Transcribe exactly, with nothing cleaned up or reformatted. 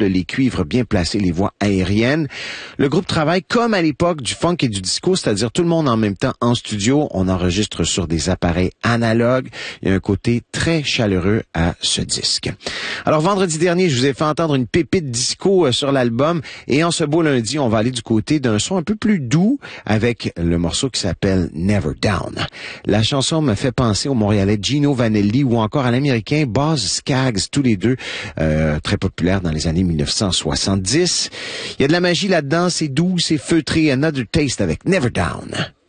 samples, les cuivres bien placés, les voix aériennes. Le groupe travaille comme à l'époque du funk et du disco, c'est-à-dire tout le monde en même temps en studio. On enregistre sur des appareils analogues. Il y a un côté très chaleureux à ce disque. Alors, vendredi dernier, je vous ai fait entendre une pépite disco sur l'album. Et en ce beau lundi, on va aller du côté d'un son un peu plus doux avec le morceau qui s'appelle Never Down. La chanson me fait penser au Montréalais Gino Vanelli ou encore à l'Américain Boz Scaggs, tous les deux euh, très populaires dans les années mille neuf cent soixante-dix. Il y a de la magie là-dedans, c'est doux, c'est feutré. Another Taste avec Never Down.